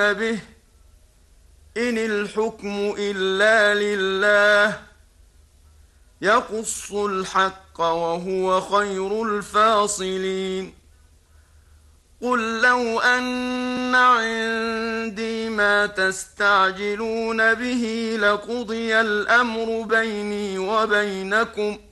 به إن الحكم إلا لله يقص الحق وهو خير الفاصلين قل لو أن عندي ما تستعجلون به لقضي الأمر بيني وبينكم